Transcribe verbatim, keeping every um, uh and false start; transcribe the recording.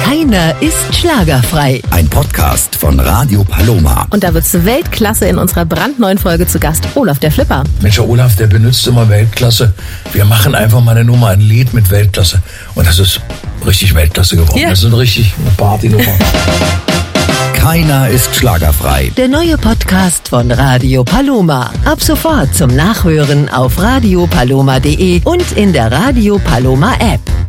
Keiner ist schlagerfrei. Ein Podcast von Radio Paloma. Und da wird's Weltklasse in unserer brandneuen Folge zu Gast Olaf der Flipper. Mensch, der Olaf, der benutzt immer Weltklasse. Wir machen einfach mal eine Nummer, ein Lied mit Weltklasse. Und das ist richtig Weltklasse geworden. Ja. Das ist eine richtig eine Partynummer. Keiner ist schlagerfrei. Der neue Podcast von Radio Paloma. Ab sofort zum Nachhören auf radio paloma punkt de und in der Radio Paloma App.